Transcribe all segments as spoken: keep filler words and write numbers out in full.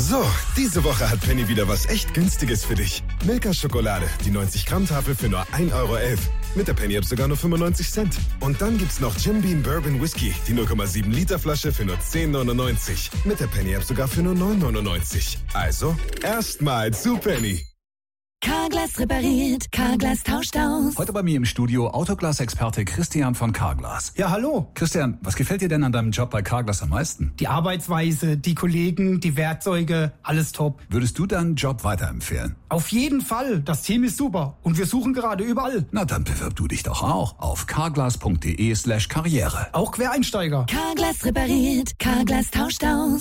So, diese Woche hat Penny wieder was echt Günstiges für dich. Milka Schokolade, die neunzig Gramm Tafel für nur ein Euro elf. Mit der Penny App sogar nur fünfundneunzig Cent. Und dann gibt's noch Jim Beam Bourbon Whisky, die null Komma sieben Liter Flasche für nur zehn neunundneunzig. Mit der Penny App sogar für nur neun neunundneunzig. Also, erstmal zu Penny. Carglass repariert, Carglass tauscht aus. Heute bei mir im Studio Autoglas-Experte Christian von Carglass. Ja, hallo. Christian, was gefällt dir denn an deinem Job bei Carglass am meisten? Die Arbeitsweise, die Kollegen, die Werkzeuge, alles top. Würdest du deinen Job weiterempfehlen? Auf jeden Fall. Das Team ist super. Und wir suchen gerade überall. Na, dann bewirb du dich doch auch auf carglass.de slash karriere. Auch Quereinsteiger. Carglass repariert, Carglass tauscht aus.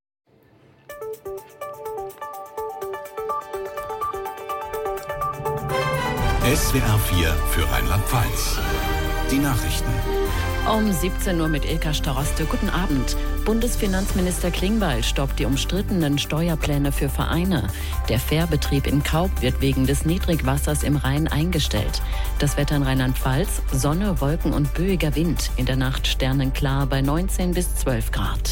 S W R vier für Rheinland-Pfalz. Die Nachrichten. Um siebzehn Uhr mit Ilka Staroste. Guten Abend. Bundesfinanzminister Klingbeil stoppt die umstrittenen Steuerpläne für Vereine. Der Fährbetrieb in Kaub wird wegen des Niedrigwassers im Rhein eingestellt. Das Wetter in Rheinland-Pfalz: Sonne, Wolken und böiger Wind. In der Nacht sternenklar bei neunzehn bis zwölf Grad.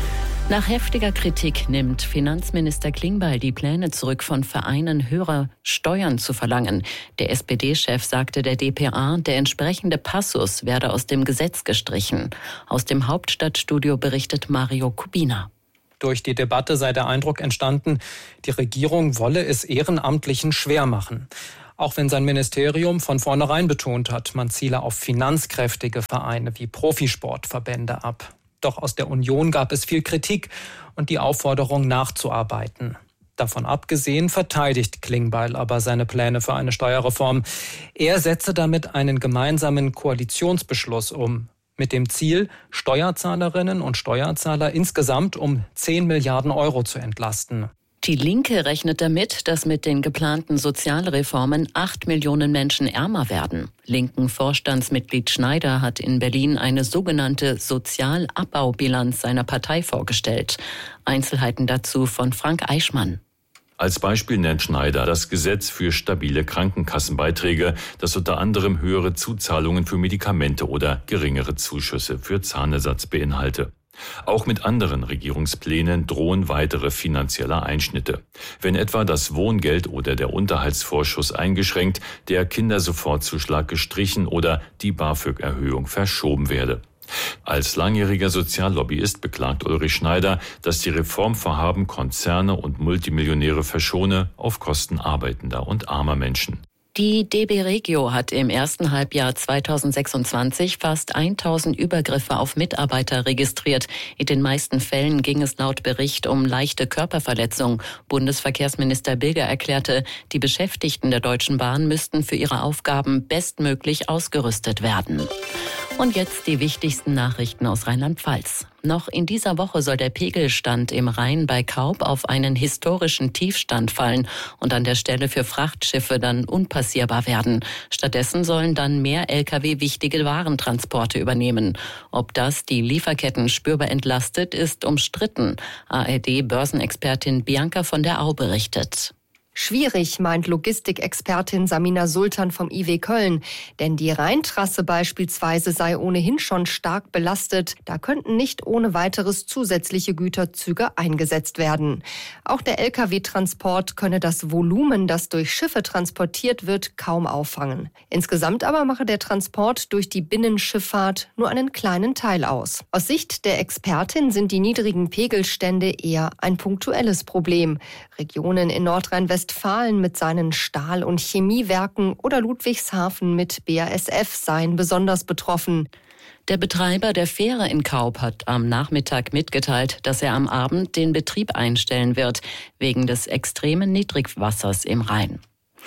Nach heftiger Kritik nimmt Finanzminister Klingbeil die Pläne zurück, von Vereinen höhere Steuern zu verlangen. Der S P D-Chef sagte der d p a, der entsprechende Passus werde aus dem Gesetz gestrichen. Aus dem Hauptstadtstudio berichtet Mario Kubina. Durch die Debatte sei der Eindruck entstanden, die Regierung wolle es Ehrenamtlichen schwer machen. Auch wenn sein Ministerium von vornherein betont hat, man ziele auf finanzkräftige Vereine wie Profisportverbände ab. Doch aus der Union gab es viel Kritik und die Aufforderung nachzuarbeiten. Davon abgesehen verteidigt Klingbeil aber seine Pläne für eine Steuerreform. Er setze damit einen gemeinsamen Koalitionsbeschluss um, mit dem Ziel, Steuerzahlerinnen und Steuerzahler insgesamt um zehn Milliarden Euro zu entlasten. Die Linke rechnet damit, dass mit den geplanten Sozialreformen acht Millionen Menschen ärmer werden. Linken Vorstandsmitglied Schneider hat in Berlin eine sogenannte Sozialabbaubilanz seiner Partei vorgestellt. Einzelheiten dazu von Frank Eichmann. Als Beispiel nennt Schneider das Gesetz für stabile Krankenkassenbeiträge, das unter anderem höhere Zuzahlungen für Medikamente oder geringere Zuschüsse für Zahnersatz beinhalte. Auch mit anderen Regierungsplänen drohen weitere finanzielle Einschnitte. Wenn etwa das Wohngeld oder der Unterhaltsvorschuss eingeschränkt, der Kindersofortzuschlag gestrichen oder die BAföG-Erhöhung verschoben werde. Als langjähriger Soziallobbyist beklagt Ulrich Schneider, dass die Reformvorhaben Konzerne und Multimillionäre verschone auf Kosten arbeitender und armer Menschen. Die D B Regio hat im ersten Halbjahr zweitausendsechsundzwanzig fast tausend Übergriffe auf Mitarbeiter registriert. In den meisten Fällen ging es laut Bericht um leichte Körperverletzung. Bundesverkehrsminister Bilger erklärte, die Beschäftigten der Deutschen Bahn müssten für ihre Aufgaben bestmöglich ausgerüstet werden. Und jetzt die wichtigsten Nachrichten aus Rheinland-Pfalz. Noch in dieser Woche soll der Pegelstand im Rhein bei Kaub auf einen historischen Tiefstand fallen und an der Stelle für Frachtschiffe dann unpassierbar werden. Stattdessen sollen dann mehr L K W wichtige Warentransporte übernehmen. Ob das die Lieferketten spürbar entlastet, ist umstritten. A R D-Börsenexpertin Bianca von der Au berichtet. Schwierig, meint Logistikexpertin Samina Sultan vom I W Köln. Denn die Rheintrasse beispielsweise sei ohnehin schon stark belastet. Da könnten nicht ohne weiteres zusätzliche Güterzüge eingesetzt werden. Auch der L K W-Transport könne das Volumen, das durch Schiffe transportiert wird, kaum auffangen. Insgesamt aber mache der Transport durch die Binnenschifffahrt nur einen kleinen Teil aus. Aus Sicht der Expertin sind die niedrigen Pegelstände eher ein punktuelles Problem. Regionen in Nordrhein-Westfalen Westfalen mit seinen Stahl- und Chemiewerken oder Ludwigshafen mit B A S F seien besonders betroffen. Der Betreiber der Fähre in Kaub hat am Nachmittag mitgeteilt, dass er am Abend den Betrieb einstellen wird, wegen des extremen Niedrigwassers im Rhein.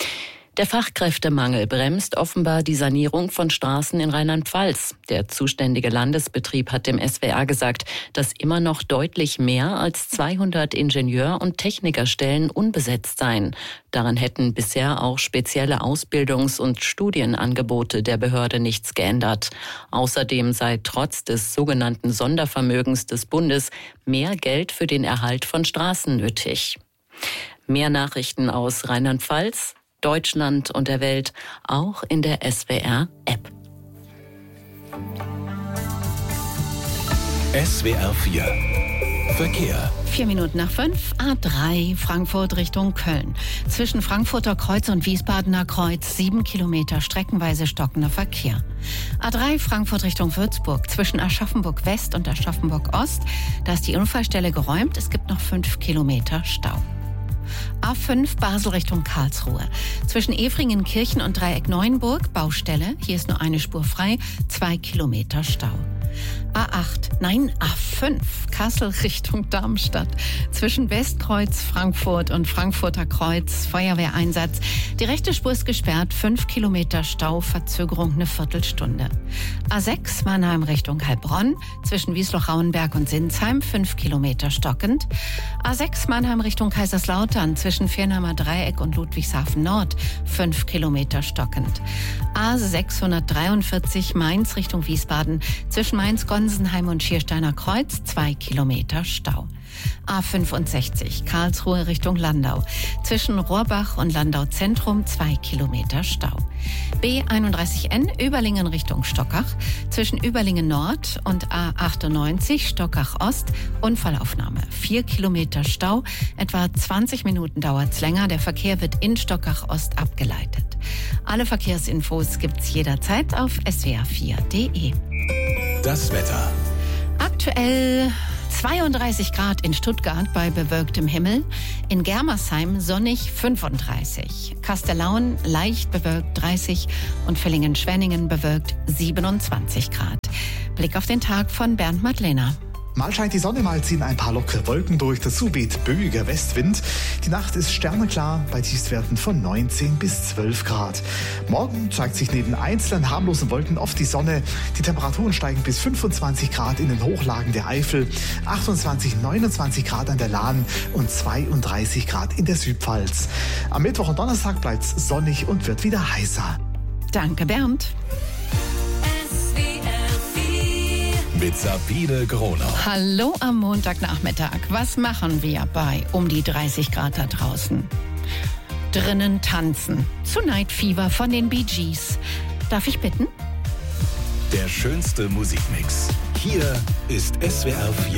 Der Fachkräftemangel bremst offenbar die Sanierung von Straßen in Rheinland-Pfalz. Der zuständige Landesbetrieb hat dem S W R gesagt, dass immer noch deutlich mehr als zweihundert Ingenieur- und Technikerstellen unbesetzt seien. Daran hätten bisher auch spezielle Ausbildungs- und Studienangebote der Behörde nichts geändert. Außerdem sei trotz des sogenannten Sondervermögens des Bundes mehr Geld für den Erhalt von Straßen nötig. Mehr Nachrichten aus Rheinland-Pfalz, Deutschland und der Welt, auch in der S W R-App. S W R vier Verkehr. Vier Minuten nach fünf, A drei, Frankfurt Richtung Köln. Zwischen Frankfurter Kreuz und Wiesbadener Kreuz sieben Kilometer streckenweise stockender Verkehr. A drei, Frankfurt Richtung Würzburg. Zwischen Aschaffenburg West und Aschaffenburg Ost. Da ist die Unfallstelle geräumt. Es gibt noch fünf Kilometer Stau. A fünf, Basel Richtung Karlsruhe. Zwischen Efringenkirchen und Dreieck Neuenburg, Baustelle. Hier ist nur eine Spur frei, zwei Kilometer Stau. A acht, nein, A fünf, Kassel Richtung Darmstadt. Zwischen Westkreuz, Frankfurt und Frankfurter Kreuz, Feuerwehreinsatz. Die rechte Spur ist gesperrt, fünf Kilometer Stau, Verzögerung eine Viertelstunde. A sechs, Mannheim Richtung Heilbronn. Zwischen Wiesloch-Rauenberg und Sinsheim, fünf Kilometer stockend. A sechs, Mannheim Richtung Kaiserslautern. Zwischen Viernheimer Dreieck und Ludwigshafen Nord, fünf Kilometer stockend. A sechshundertdreiundvierzig, Mainz Richtung Wiesbaden. Zwischen Mainz-Gonsenheim und Schiersteiner Kreuz, zwei Kilometer Stau. A fünfundsechzig, Karlsruhe Richtung Landau. Zwischen Rohrbach und Landau Zentrum, zwei Kilometer Stau. B einunddreißig N, Überlingen Richtung Stockach. Zwischen Überlingen Nord und A achtundneunzig, Stockach Ost, Unfallaufnahme. vier Kilometer Stau, etwa zwanzig Minuten dauert's länger. Der Verkehr wird in Stockach Ost abgeleitet. Alle Verkehrsinfos gibt's jederzeit auf S W R vier Punkt de. Das Wetter. Aktuell zweiunddreißig Grad in Stuttgart bei bewölktem Himmel, in Germersheim sonnig fünfunddreißig, Kastellaun leicht bewölkt dreißig und Villingen-Schwenningen bewölkt siebenundzwanzig Grad. Blick auf den Tag von Bernd Madlener. Mal scheint die Sonne, mal ziehen ein paar lockere Wolken durch. Dazu weht böiger Westwind. Die Nacht ist sterneklar bei Tiefstwerten von neunzehn bis zwölf Grad. Morgen zeigt sich neben einzelnen harmlosen Wolken oft die Sonne. Die Temperaturen steigen bis fünfundzwanzig Grad in den Hochlagen der Eifel, achtundzwanzig, neunundzwanzig Grad an der Lahn und zweiunddreißig Grad in der Südpfalz. Am Mittwoch und Donnerstag bleibt es sonnig und wird wieder heißer. Danke, Bernd. Mit Sabine Gronau. Hallo am Montagnachmittag. Was machen wir bei um die dreißig Grad da draußen? Drinnen tanzen. Zu Night Fever von den Bee Gees. Darf ich bitten? Der schönste Musikmix. Hier ist S W R vier.